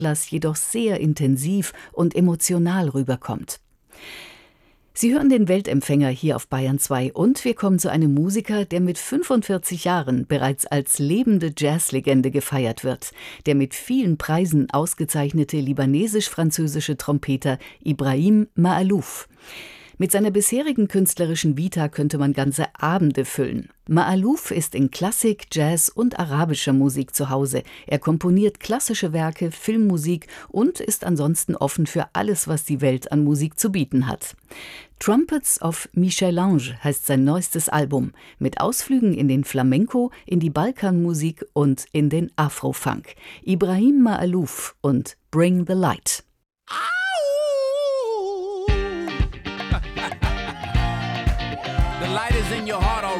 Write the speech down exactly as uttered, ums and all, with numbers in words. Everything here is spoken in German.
Atlas jedoch sehr intensiv und emotional rüberkommt. Sie hören den Weltempfänger hier auf Bayern zwei und wir kommen zu einem Musiker, der mit fünfundvierzig Jahren bereits als lebende Jazzlegende gefeiert wird. Der mit vielen Preisen ausgezeichnete libanesisch-französische Trompeter Ibrahim Maalouf. Mit seiner bisherigen künstlerischen Vita könnte man ganze Abende füllen. Maalouf ist in Klassik, Jazz und arabischer Musik zu Hause. Er komponiert klassische Werke, Filmmusik und ist ansonsten offen für alles, was die Welt an Musik zu bieten hat. Trumpets of Michel-Ange heißt sein neuestes Album, mit Ausflügen in den Flamenco, in die Balkanmusik und in den Afro-Funk. Ibrahim Maalouf und Bring the Light. The light is in your heart